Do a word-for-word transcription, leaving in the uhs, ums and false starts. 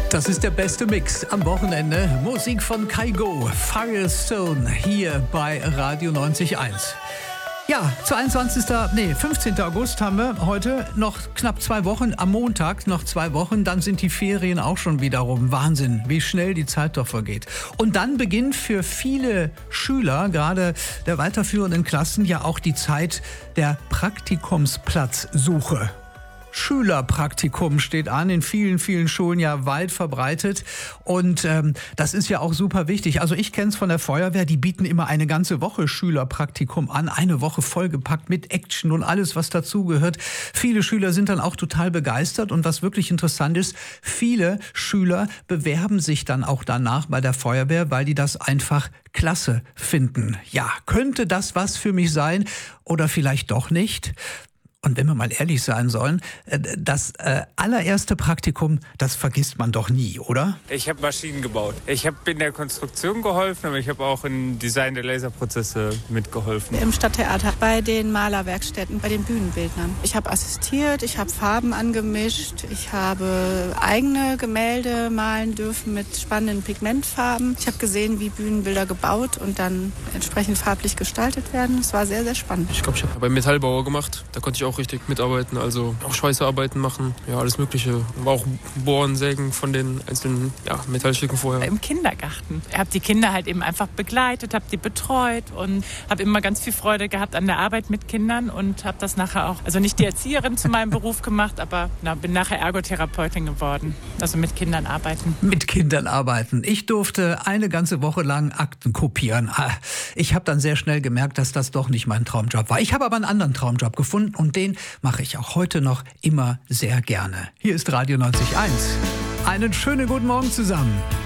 Das ist der beste Mix am Wochenende. Musik von Kygo, Firestone, hier bei Radio neunzig Komma eins. Ja, zweiundzwanzigsten Nee, fünfzehnten August haben wir heute, noch knapp zwei Wochen, am Montag noch zwei Wochen, dann sind die Ferien auch schon wieder rum. Wahnsinn, wie schnell die Zeit doch vergeht. Und dann beginnt für viele Schüler, gerade der weiterführenden Klassen, ja auch die Zeit der Praktikumsplatzsuche. Schülerpraktikum steht an, in vielen, vielen Schulen ja weit verbreitet und ähm, das ist ja auch super wichtig. Also ich kenne es von der Feuerwehr, die bieten immer eine ganze Woche Schülerpraktikum an, eine Woche vollgepackt mit Action und alles, was dazugehört. Viele Schüler sind dann auch total begeistert und was wirklich interessant ist, viele Schüler bewerben sich dann auch danach bei der Feuerwehr, weil die das einfach klasse finden. Ja, könnte das was für mich sein oder vielleicht doch nicht? Und wenn wir mal ehrlich sein sollen, das äh, allererste Praktikum, das vergisst man doch nie, oder? Ich habe Maschinen gebaut. Ich habe in der Konstruktion geholfen, aber ich habe auch im Design der Laserprozesse mitgeholfen. Im Stadttheater, bei den Malerwerkstätten, bei den Bühnenbildnern. Ich habe assistiert, ich habe Farben angemischt, ich habe eigene Gemälde malen dürfen mit spannenden Pigmentfarben. Ich habe gesehen, wie Bühnenbilder gebaut und dann entsprechend farblich gestaltet werden. Es war sehr, sehr spannend. Ich glaube, ich habe beim Metallbauer gemacht. Da konnte ich auch richtig mitarbeiten, also auch Schweißarbeiten machen, ja, alles Mögliche. Aber auch Bohren, Sägen von den einzelnen ja, Metallstücken vorher. Im Kindergarten. Ich habe die Kinder halt eben einfach begleitet, habe die betreut und habe immer ganz viel Freude gehabt an der Arbeit mit Kindern und habe das nachher auch, also nicht die Erzieherin zu meinem Beruf gemacht, aber na, bin nachher Ergotherapeutin geworden, also mit Kindern arbeiten. Mit Kindern arbeiten. Ich durfte eine ganze Woche lang Akten kopieren. Ich habe dann sehr schnell gemerkt, dass das doch nicht mein Traumjob war. Ich habe aber einen anderen Traumjob gefunden und den mache ich auch heute noch immer sehr gerne. Hier ist Radio neunzig Komma eins. Einen schönen guten Morgen zusammen.